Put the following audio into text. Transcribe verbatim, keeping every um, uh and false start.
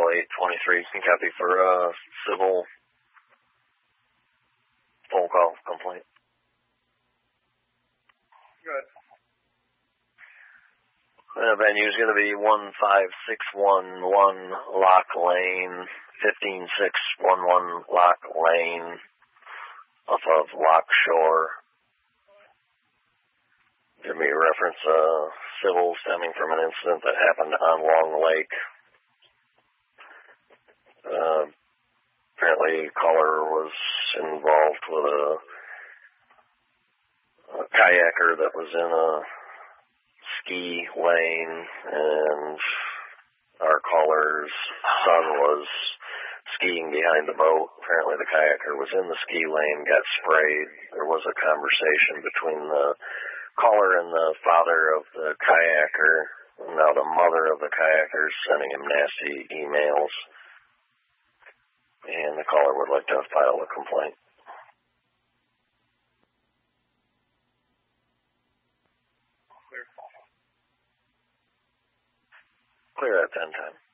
eight twenty-three. Can copy for uh, civil phone call complaint. Good. The venue is going to be one five six one one Lock Lane, fifteen six one one Lock Lane, off of Lock Shore. Give me a reference, uh, civil stemming from an incident that happened on Long Lake. Uh, apparently, caller was involved with a, a kayaker that was in a ski lane, and our caller's son was skiing behind the boat. Apparently, the kayaker was in the ski lane, got sprayed. There was a conversation between the caller and the father of the kayaker. Now the mother of the kayaker is sending him nasty emails, and the caller would like to file a complaint. Clear. Clear at ten time.